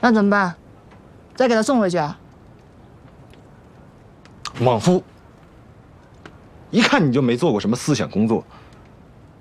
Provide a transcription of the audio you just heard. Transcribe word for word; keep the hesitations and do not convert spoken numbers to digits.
那怎么办？再给他送回去啊？ 莽夫，一看你就没做过什么思想工作。